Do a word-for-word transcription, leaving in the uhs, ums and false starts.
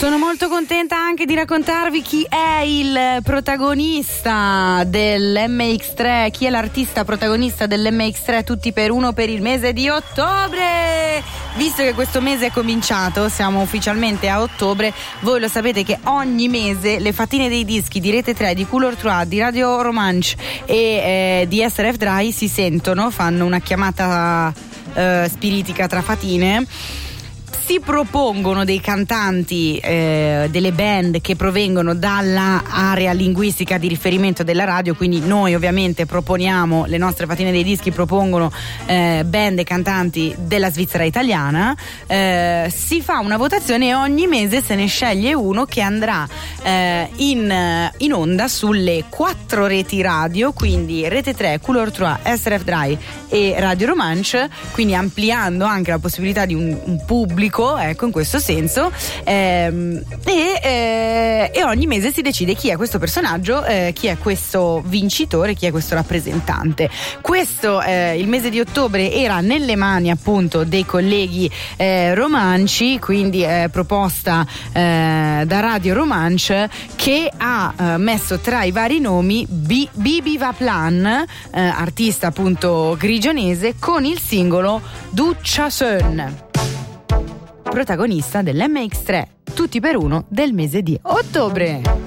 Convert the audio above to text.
Sono molto contenta anche di raccontarvi chi è il protagonista dell'M X tre, chi è l'artista protagonista dell'M X tre Tutti per Uno per il mese di ottobre. Visto che questo mese è cominciato, siamo ufficialmente a ottobre, voi lo sapete che ogni mese le fatine dei dischi di Rete tre, di Couleur Trois, di Radio Romanche e eh, di S R F Dry si sentono, fanno una chiamata eh, spiritica tra fatine. Si propongono dei cantanti, eh, delle band che provengono dalla area linguistica di riferimento della radio, quindi noi ovviamente proponiamo, le nostre fatine dei dischi propongono eh, band e cantanti della Svizzera italiana, eh, si fa una votazione e ogni mese se ne sceglie uno che andrà eh, in, in onda sulle quattro reti radio, quindi Rete tre, Couleur Trois, S R F Dry e Radio Romanche, quindi ampliando anche la possibilità di un, un pubblico, ecco, in questo senso, ehm, e, eh, e ogni mese si decide chi è questo personaggio, eh, chi è questo vincitore, chi è questo rappresentante. Questo eh, il mese di ottobre era nelle mani appunto dei colleghi eh, romanci, quindi eh, proposta eh, da Radio Romanche, che ha eh, messo tra i vari nomi B- Bibi Vaplan, eh, artista appunto grigionese, con il singolo Du Chasson, protagonista dell'M X tre Tutti per Uno del mese di ottobre.